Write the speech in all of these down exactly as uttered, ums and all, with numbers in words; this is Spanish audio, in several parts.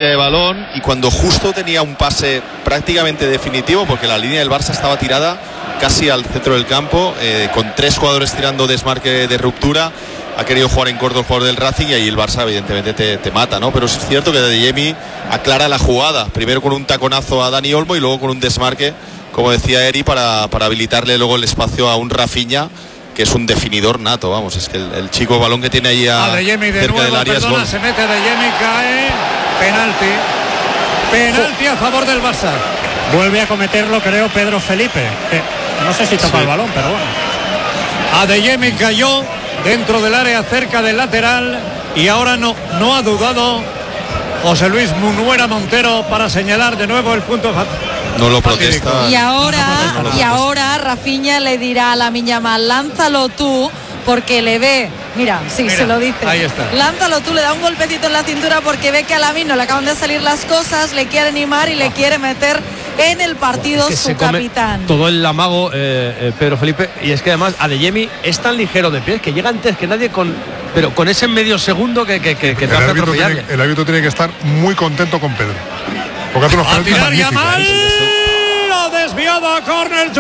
de balón, y cuando justo tenía un pase prácticamente definitivo, porque la línea del Barça estaba tirada casi al centro del campo, eh, con tres jugadores tirando desmarque de ruptura, ha querido jugar en corto el jugador del Racing y ahí el Barça evidentemente te, te mata, ¿no? Pero es cierto que Adeyemi aclara la jugada, primero con un taconazo a Dani Olmo y luego con un desmarque, como decía Eri, para, para habilitarle luego el espacio a un Rafinha, que es un definidor nato, vamos, es que el, el chico balón que tiene ahí a, Adeyemi de cerca nuevo, del área perdona, es gol. se mete Adeyemi, cae, penalti, penalti a favor del Barça. Vuelve a cometerlo, creo, Pedro Felipe, que no sé si toca Sí. el balón, pero bueno. Adeyemi cayó dentro del área, cerca del lateral, y ahora no, no ha dudado José Luis Munuera Montero para señalar de nuevo el punto. No lo protesta. Y ahora, no lo y protesta. ahora Rafinha le dirá a Lamine Yamal, lánzalo tú, porque le ve, mira, sí, Mira, se lo dice. ahí está. Lánzalo tú, le da un golpecito en la cintura porque ve que a Lamine no le acaban de salir las cosas, le quiere animar y le quiere meter en el partido Es que su se come capitán. todo el amago, eh, eh, Pedro Felipe, y es que además Adeyemi es tan ligero de pies que llega antes que nadie, con pero con ese medio segundo que, que, que, que El te hace árbitro, atropellarle. tiene, el árbitro tiene que estar muy contento con Pedro, porque hace unos A penaltis tirar magníficos. Yamal, lo desviado a córner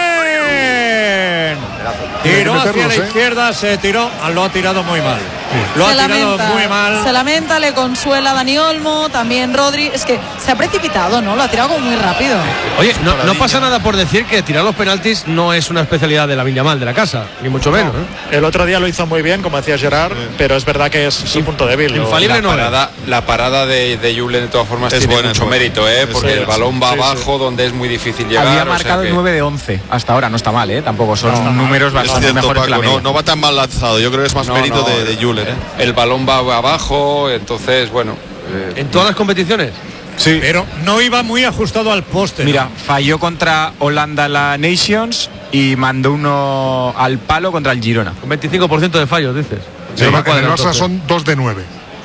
Julen. Tiró hacia meterlos, la ¿eh? izquierda, se tiró, lo ha tirado muy mal. Lo se ha tirado lamenta, muy mal. se lamenta, le consuela a Dani Olmo, también Rodri, es que se ha precipitado, ¿no? Lo ha tirado como muy rápido. Oye, no, no pasa nada por decir que tirar los penaltis no es una especialidad de Lamine Yamal de la casa, ni mucho menos, ¿eh? El otro día lo hizo muy bien, como decía Gerard, pero es verdad que es su punto débil. Infalible La no es. parada, la parada de, de Julen de todas formas Es tiene buena, mucho es buena. mérito, ¿eh? Porque Sí, el balón va sí, sí. abajo donde es muy difícil llegar. Había o sea marcado que- nueve de once hasta ahora, no está mal, ¿eh? Tampoco son números Es bastante cierto, mejores que la Paco, media. no, no va tan mal lanzado, yo creo que es más No, mérito no, de, de Julen, ¿eh? El balón va abajo, entonces, bueno. eh, En todas las competiciones. Sí, Pero no iba muy ajustado al poste. Mira, ¿no? falló contra Holanda la Nations y mandó uno al palo contra el Girona. Un veinticinco por ciento de fallos, dices. sí, No me en cuadra, el Barça entonces. son dos de nueve.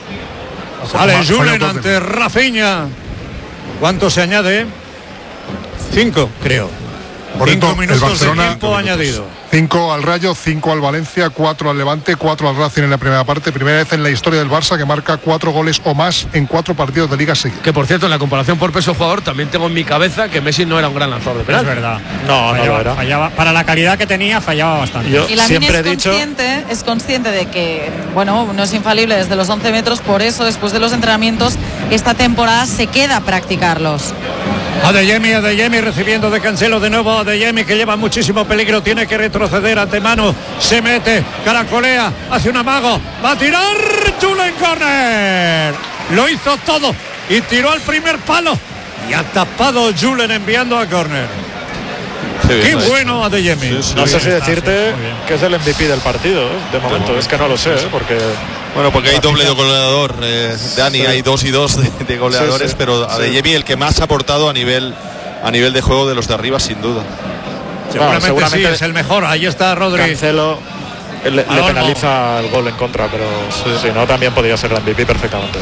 Sale Falló Julen dos de ante nueve. Rafinha. ¿Cuánto se añade? Cinco, creo. Por Cinco tanto, el minutos Barcelona, de tiempo añadido. cinco al Rayo, cinco al Valencia, cuatro al Levante, cuatro al Racing en la primera parte. Primera vez en la historia del Barça que marca cuatro goles o más en cuatro partidos de liga seguidos. Que por cierto, en la comparación por peso jugador, también tengo en mi cabeza que Messi no era un gran lanzador de Es penalti. verdad. No, no fallaba, lo era. fallaba. Para la calidad que tenía, fallaba bastante. Yo Y Lamine siempre es he dicho... consciente, es consciente de que, bueno, no es infalible desde los once metros, por eso después de los entrenamientos esta temporada se queda a practicarlos. Adeyemi, Adeyemi recibiendo de Cancelo de nuevo. Adeyemi que lleva muchísimo peligro, tiene que retroceder ante mano. Se mete, caracolea, hace un amago, va a tirar Julen corner. Lo hizo todo y tiró al primer palo y ha tapado Julen enviando a corner. Qué bien Qué lo ha hecho. bueno Adeyemi. Sí, sí. No sé si está, decirte sí, muy bien. que es el M V P del partido, ¿eh? De momento, es que no lo sé, ¿eh? Porque... Bueno, porque hay doble de goleador, eh, Dani, Sí. hay dos y dos de, de goleadores, Sí, sí, pero sí. Adeyemi el que más ha aportado a nivel a nivel de juego de los de arriba, sin duda. Seguramente, seguramente sí, es el mejor. Ahí está Rodri. Cancelo le, le Olmo. penaliza el gol en contra, pero si no, también podría ser el M V P perfectamente.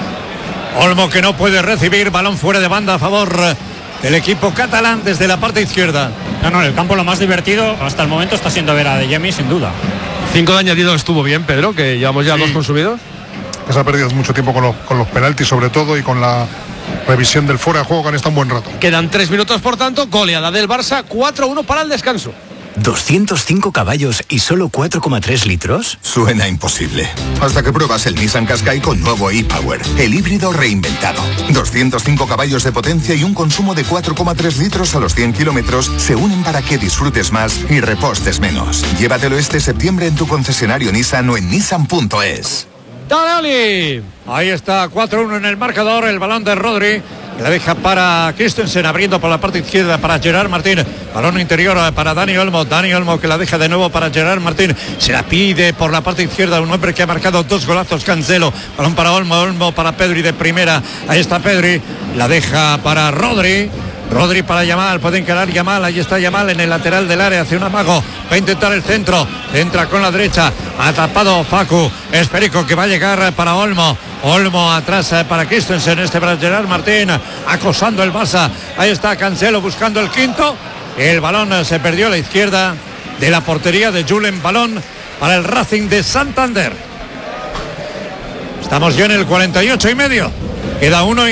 Olmo que no puede recibir, balón fuera de banda a favor del equipo catalán desde la parte izquierda. No, no, en el campo lo más divertido hasta el momento está siendo ver a Adeyemi, sin duda. Cinco de añadido estuvo bien, Pedro, que llevamos ya Sí. dos consumidos. Que se ha perdido mucho tiempo con los, con los penaltis sobre todo y con la revisión del fuera de juego que han estado un buen rato. Quedan tres minutos, por tanto, goleada del Barça, cuatro uno para el descanso. ¿doscientos cinco caballos y solo cuatro coma tres litros? Suena imposible. Hasta que pruebas el Nissan Qashqai con nuevo e-Power, el híbrido reinventado. doscientos cinco caballos de potencia y un consumo de cuatro coma tres litros a los cien kilómetros se unen para que disfrutes más y repostes menos. Llévatelo este septiembre en tu concesionario Nissan o en nissan punto es. ¡Dale, Oli! Ahí está, cuatro uno en el marcador, el balón de Rodri, que la deja para Christensen, abriendo por la parte izquierda para Gerard Martín, balón interior para Dani Olmo, Dani Olmo que la deja de nuevo para Gerard Martín, se la pide por la parte izquierda, un hombre que ha marcado dos golazos, Cancelo, balón para Olmo, Olmo para Pedri de primera, ahí está Pedri, la deja para Rodri, Rodri para Yamal, puede encarar Yamal, ahí está Yamal en el lateral del área, hace un amago, va a intentar el centro, entra con la derecha, ha tapado Facu, Esperico que va a llegar para Olmo, Olmo atrás para Christensen, este para Gerard Martín, acosando el Barça, ahí está Cancelo buscando el quinto, el balón se perdió a la izquierda de la portería de Julen, balón para el Racing de Santander. Estamos ya en el cuarenta y ocho y medio, queda uno.